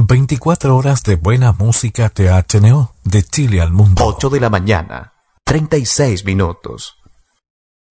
24 horas de buena música THNO, de Chile al mundo. 8 de la mañana, 36 minutos.